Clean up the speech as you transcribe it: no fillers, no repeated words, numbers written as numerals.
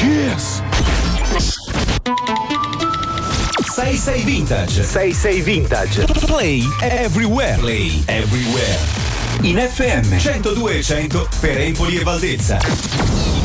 Cheers! 66 Vintage. 66 Vintage. Play everywhere. Play everywhere. In FM 102 e 100 per Empoli e Valdelsa.